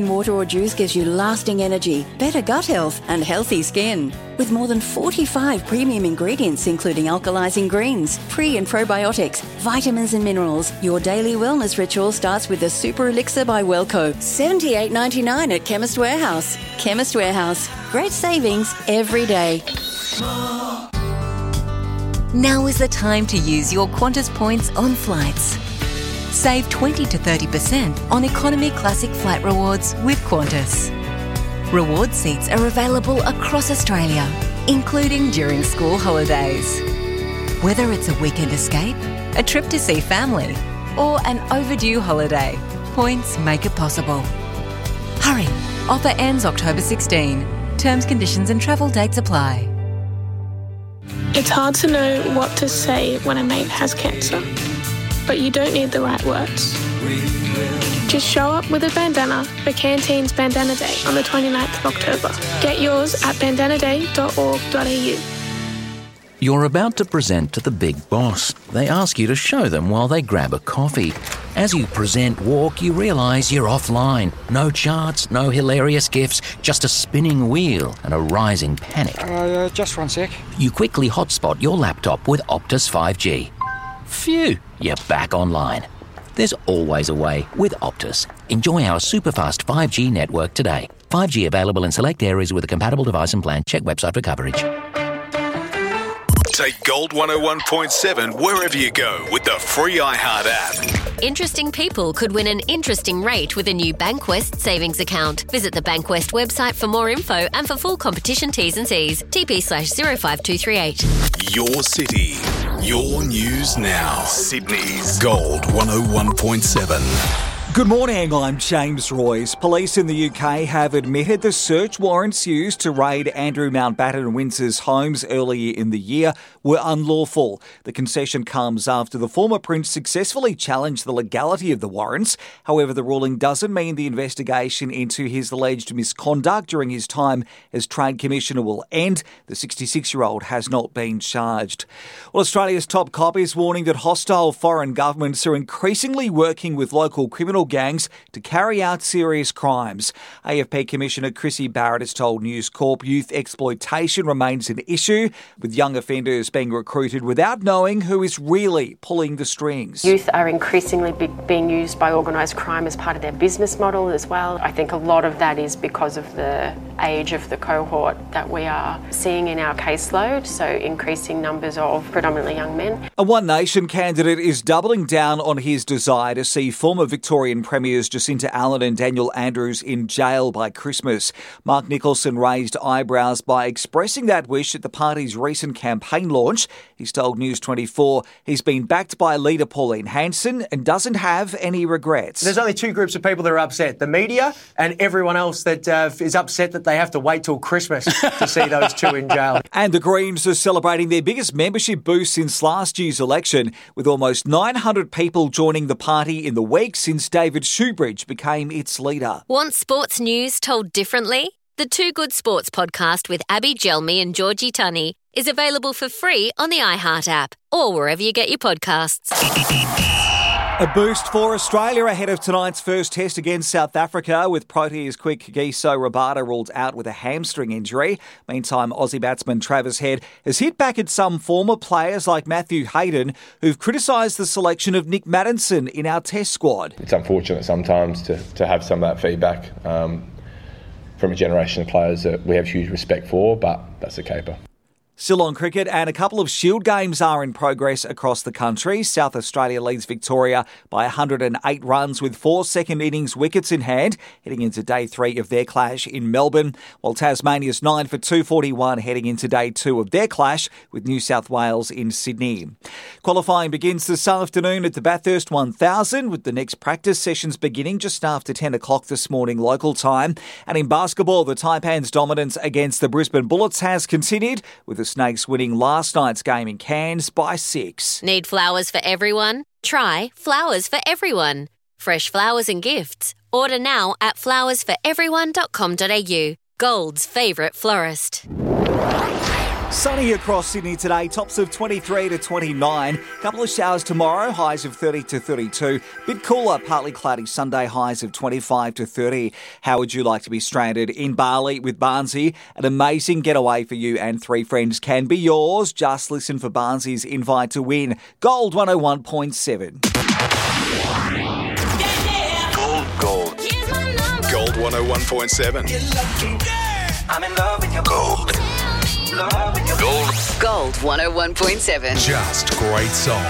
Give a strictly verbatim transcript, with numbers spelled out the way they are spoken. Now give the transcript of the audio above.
Water or juice gives you lasting energy, better gut health and healthy skin. With more than forty-five premium ingredients including alkalizing greens, pre- and probiotics, vitamins and minerals, your daily wellness ritual starts with the Super Elixir by Wellco. seventy-eight dollars and ninety-nine cents at Chemist Warehouse. Chemist Warehouse. Great savings every day. Now is the time to use your Qantas points on flights. Save twenty to thirty percent on Economy Classic Flight Rewards with Qantas. Reward seats are available across Australia, including during school holidays. Whether it's a weekend escape, a trip to see family, or an overdue holiday, points make it possible. Hurry! Offer ends October sixteenth. Terms, conditions and travel dates apply. It's hard to know what to say when a mate has cancer, but you don't need the right words. Just show up with a bandana for Canteen's Bandana Day on the twenty-ninth of October. Get yours at bandana day dot org dot a u. You're about to present to the big boss. They ask you to show them while they grab a coffee. As you present walk, you realise you're offline. No charts, no hilarious gifs, just a spinning wheel and a rising panic. Uh, just one sec. You quickly hotspot your laptop with Optus five G. Phew, you're back online. There's always a way with Optus. Enjoy our super fast five G network today. five G available in select areas with a compatible device and plan. Check website for coverage. Take Gold one oh one point seven wherever you go with the free iHeart app. Interesting people could win an interesting rate with a new Bankwest savings account. Visit the Bankwest website for more info and for full competition T's and C's. T P slash zero five two three eight. Your city, your news now. Sydney's Gold one oh one point seven. Good morning, I'm James Royce. Police in the U K have admitted the search warrants used to raid Andrew Mountbatten Windsor's homes earlier in the year were unlawful. The concession comes after the former prince successfully challenged the legality of the warrants. However, the ruling doesn't mean the investigation into his alleged misconduct during his time as Trade Commissioner will end. The sixty-six-year-old has not been charged. Well, Australia's top cop is warning that hostile foreign governments are increasingly working with local criminal gangs to carry out serious crimes. A F P Commissioner Chrissy Barrett has told News Corp youth exploitation remains an issue, with young offenders being recruited without knowing who is really pulling the strings. Youth are increasingly be- being used by organised crime as part of their business model as well. I think a lot of that is because of the age of the cohort that we are seeing in our caseload, so increasing numbers of predominantly young men. A One Nation candidate is doubling down on his desire to see former Victorian Premiers Jacinta Allen and Daniel Andrews in jail by Christmas. Mark Nicholson raised eyebrows by expressing that wish at the party's recent campaign launch. He's told News twenty-four he's been backed by leader Pauline Hanson and doesn't have any regrets. There's only two groups of people that are upset, the media and everyone else that uh, is upset that they have to wait till Christmas to see those two in jail. And the Greens are celebrating their biggest membership boost since last year's election, with almost nine hundred people joining the party in the week since David Shoebridge became its leader. Want sports news told differently? The Two Good Sports podcast with Abby Gelmi and Georgie Tunney is available for free on the iHeart app or wherever you get your podcasts. A boost for Australia ahead of tonight's first test against South Africa, with Proteas quick Giso Rabada ruled out with a hamstring injury. Meantime, Aussie batsman Travis Head has hit back at some former players like Matthew Hayden, who've criticised the selection of Nick Maddinson in our test squad. It's unfortunate sometimes to, to have some of that feedback um, from a generation of players that we have huge respect for, but that's a caper. Still on cricket, and a couple of Shield games are in progress across the country. South Australia leads Victoria by one hundred eight runs with four second innings wickets in hand, heading into day three of their clash in Melbourne, while Tasmania's nine for two forty-one heading into day two of their clash with New South Wales in Sydney. Qualifying begins this afternoon at the Bathurst one thousand, with the next practice sessions beginning just after ten o'clock this morning local time. And in basketball, the Taipans' dominance against the Brisbane Bullets has continued, with the Snakes winning last night's game in Cairns by six. Need flowers for everyone? Try Flowers for Everyone. Fresh flowers and gifts. Order now at flowers for everyone dot com dot a u. Gold's favourite florist. Sunny across Sydney today, tops of twenty-three to twenty-nine. Couple of showers tomorrow, highs of thirty to thirty-two. Bit cooler, partly cloudy Sunday, highs of twenty-five to thirty. How would you like to be stranded in Bali with Barnsey? An amazing getaway for you and three friends can be yours. Just listen for Barnsey's invite to win. Gold one oh one point seven. Gold, gold. Gold one oh one point seven. I'm in love with your gold. Love with your Gold. Gold one oh one point seven. Just great songs.